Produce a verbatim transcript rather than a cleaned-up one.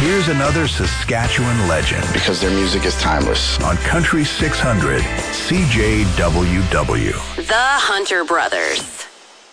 Here's another Saskatchewan legend. Because their music is timeless. On Country six hundred, C J W W. The Hunter Brothers.